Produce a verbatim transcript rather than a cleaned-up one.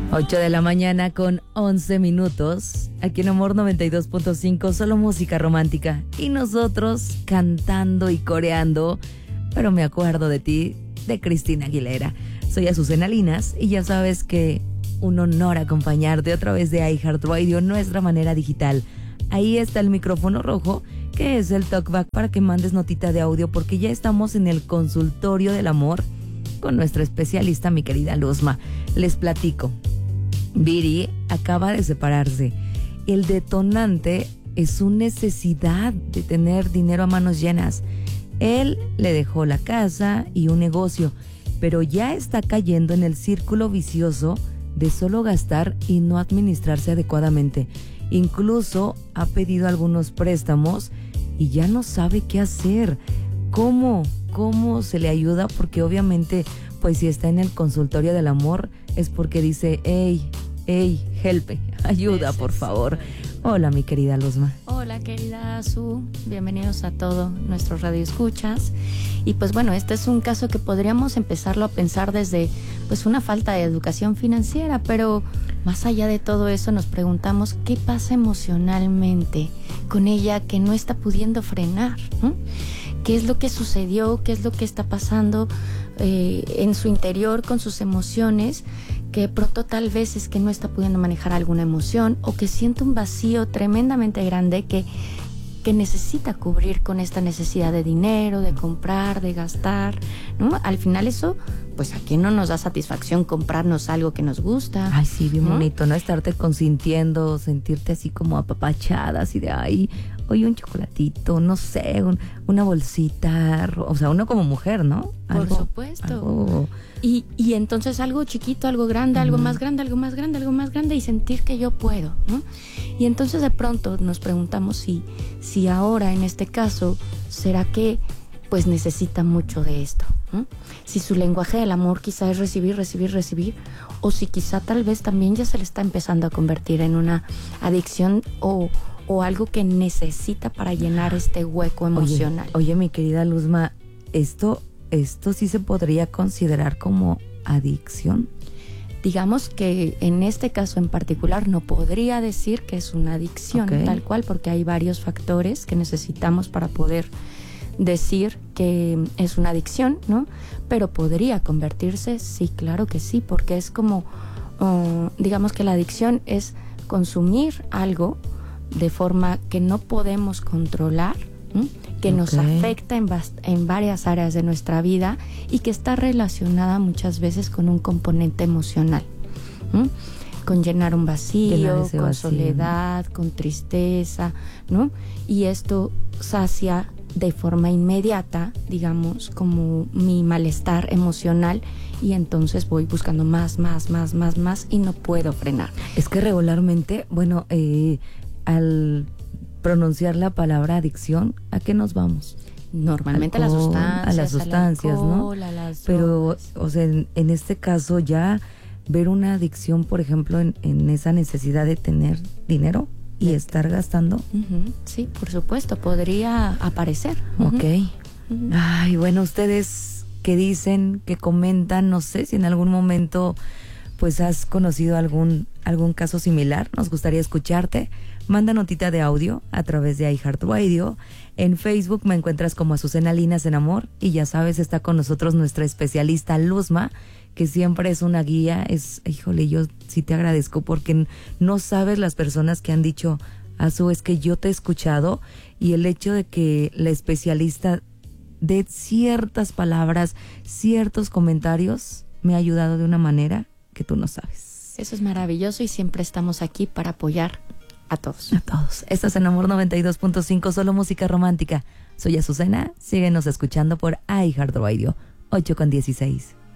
ocho de la mañana con once minutos. Aquí en Amor noventa y dos punto cinco, solo música romántica. Y nosotros cantando y coreando. Pero me acuerdo de ti, de Cristina Aguilera. Soy Azucena Linas y ya sabes que un honor acompañarte otra vez de iHeartRadio, nuestra manera digital. Ahí está el micrófono rojo, que es el talkback para que mandes notita de audio, porque ya estamos en el consultorio del amor con nuestra especialista, mi querida Luzma. Les platico. Viri acaba de separarse. El detonante es su necesidad de tener dinero a manos llenas. Él le dejó la casa y un negocio, pero ya está cayendo en el círculo vicioso de solo gastar y no administrarse adecuadamente. Incluso ha pedido algunos préstamos y ya no sabe qué hacer. ¿Cómo? ¿Cómo se le ayuda? Porque obviamente, pues si está en el consultorio del amor, es porque dice, hey, hey, help, ayuda, por favor. Hola, mi querida Luzma. Hola, querida Azu. Bienvenidos a todo nuestro Radio Escuchas. Y pues bueno, este es un caso que podríamos empezarlo a pensar desde pues una falta de educación financiera, pero más allá de todo eso nos preguntamos qué pasa emocionalmente con ella que no está pudiendo frenar, ¿no? ¿Qué es lo que sucedió? ¿Qué es lo que está pasando eh, en su interior con sus emociones? Que pronto tal vez es que no está pudiendo manejar alguna emoción o que siente un vacío tremendamente grande que, que necesita cubrir con esta necesidad de dinero, de comprar, de gastar, ¿no? Al final eso, pues a quién no nos da satisfacción comprarnos algo que nos gusta. Ay, sí, bien ¿no? bonito, ¿no? Estarte consintiendo, sentirte así como apapachada, así de, ay, oye, un chocolatito, no sé, un, una bolsita, o sea, uno como mujer, ¿no? Por algo, supuesto. Algo... Y, y entonces algo chiquito, algo grande, uh-huh. algo más grande, algo más grande, algo más grande y sentir que yo puedo, ¿no? Y entonces de pronto nos preguntamos si, si ahora en este caso, ¿será que pues necesita mucho de esto? ¿no? Si su lenguaje del amor quizá es recibir, recibir, recibir, o si quizá tal vez también ya se le está empezando a convertir en una adicción o, o algo que necesita para llenar este hueco emocional. Oye, oye mi querida Luzma, esto... ¿Esto sí se podría considerar como adicción? Digamos que en este caso en particular no podría decir que es una adicción, okay. tal cual, porque hay varios factores que necesitamos para poder decir que es una adicción, ¿no? Pero podría convertirse, sí, claro que sí, porque es como, uh, digamos que la adicción es consumir algo de forma que no podemos controlar, ¿Mm? que nos okay. afecta en, bast- en varias áreas de nuestra vida y que está relacionada muchas veces con un componente emocional, ¿Mm? con llenar un vacío, llenar con vacío. soledad, con tristeza, ¿no? Y esto sacia de forma inmediata, digamos, como mi malestar emocional y entonces voy buscando más, más, más, más, más y no puedo frenar. Es que regularmente, bueno, eh, al... pronunciar la palabra adicción, ¿a qué nos vamos? Normalmente alcohol, a las sustancias, a las sustancias, alcohol, ¿no? A las Pero, o sea, en, en este caso ya ver una adicción, por ejemplo, en, en esa necesidad de tener dinero y sí. estar gastando. Uh-huh. Sí, por supuesto, podría aparecer. Uh-huh. Ok. Uh-huh. Ay, bueno, ustedes que dicen, que comentan, no sé si en algún momento pues has conocido algún algún caso similar, nos gustaría escucharte. Manda notita de audio a través de iHeartRadio. En Facebook me encuentras como Azucena Linas en Amor y ya sabes, está con nosotros nuestra especialista Luzma, que siempre es una guía. Es, híjole, yo sí te agradezco porque no sabes las personas que han dicho, Azu, es que yo te he escuchado y el hecho de que la especialista dé ciertas palabras, ciertos comentarios, me ha ayudado de una manera que tú no sabes. Eso es maravilloso y siempre estamos aquí para apoyar a todos. A todos. Estás en Amor noventa y dos punto cinco, solo música romántica. Soy Azucena, síguenos escuchando por iHeartRadio, ocho con dieciséis.